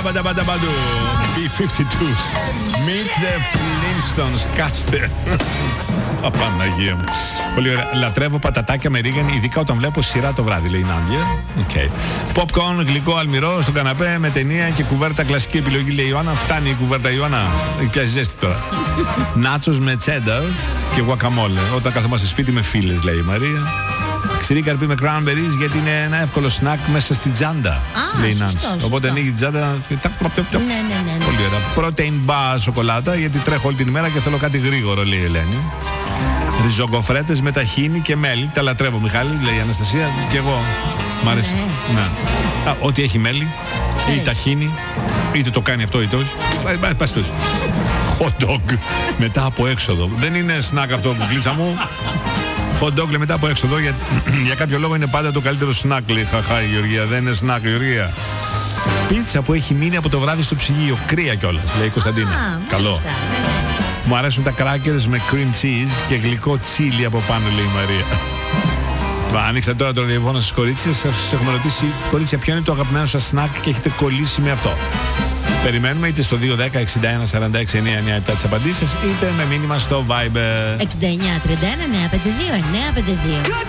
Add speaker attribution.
Speaker 1: Σαμπανταμπανταμπαντου. B-52s. Meet the Flintstones. Κάστε. Παναγία μου. Πολύ ωραία. Λατρεύω πατατάκια με ρίγανη, ειδικά όταν βλέπω σειρά το βράδυ, λέει η Νάντια. Okay. Popcorn, γλυκό αλμυρό στο καναπέ με ταινία και κουβέρτα, κλασική επιλογή, λέει η Ιωάννα. Φτάνει η κουβέρτα, Ιωάννα. Έχει πιάσει ζέστη τώρα. Νάτσος με τσένταρ και γουακαμόλε. Όταν καθόμαστε σπίτι με φίλες, λέει η Μαρία. Ξηρή καρπί με cranberries, γιατί είναι ένα εύκολο σνακ μέσα στην τσάντα, λέει η Νάνση. Οπότε ανοίγει την τσάντα.
Speaker 2: Ναι.
Speaker 1: Πολύ ωραία. Protein bar σοκολάτα, γιατί τρέχω όλη την ημέρα και θέλω κάτι γρήγορο, λέει η Ελένη. Ριζογκοφρέτες με ταχίνι και μέλι. Τα λατρεύω, Μιχάλη, λέει η Αναστασία. Και εγώ. Μ' αρέσει. Ναι. Ό,τι έχει μέλι ή ταχίνι, είτε το κάνει αυτό είτε όχι. Πας το. Hot dog μετά από έξοδο. Δεν είναι σνακ αυτό που κλίτσα μου. Hot dog μετά από έξοδο, για κάποιο λόγο είναι πάντα το καλύτερο σνακ, λέει. Χαχά, η Γεωργία. Δεν είναι σνακ, Γεωργία. Πίτσα που έχει μείνει από το βράδυ στο ψυγείο. Κρύα κιόλας, λέει η Κωνσταντίνα. Καλό. Μου αρέσουν τα crackers με cream cheese και γλυκό τσίλι από πάνω, λέει η Μαρία. Ανοίξτε τώρα το ραδιοφώνο στις κορίτσες. Σας έχουμε ρωτήσει, κορίτσια, ποιο είναι το αγαπημένο σας σνακ και έχετε κολλήσει με αυτό. Περιμένουμε είτε στο 210-61-46-997 τις απαντήσεις, είτε με μήνυμα στο Viber
Speaker 2: 69-31-952-952.